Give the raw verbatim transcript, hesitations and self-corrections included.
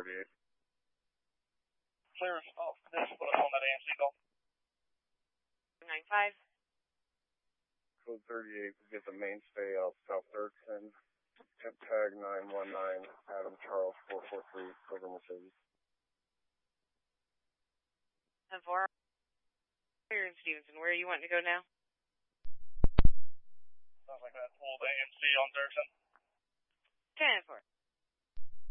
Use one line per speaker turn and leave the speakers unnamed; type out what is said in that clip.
thirty-eight.
Clear, oh, this put us on that A M C call.
nine five.
Code thirty-eight, get the mainstay out South Dirksen. Temp tag nine one nine, Adam Charles four four three, Silver Mercedes.
ten four. You're in Stevenson. Where are you wanting to go now?
Sounds like that old A M C on Dirksen.
ten four.